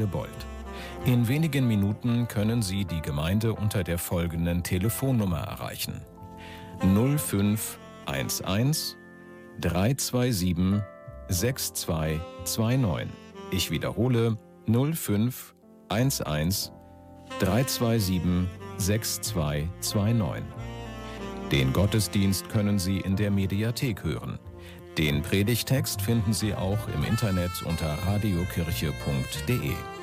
Frankenwolde-Bold. In wenigen Minuten können Sie die Gemeinde unter der folgenden Telefonnummer erreichen: 0511 327 6229. Ich wiederhole: 0511 327 6229. Den Gottesdienst können Sie in der Mediathek hören. Den Predigtext finden Sie auch im Internet unter radiokirche.de.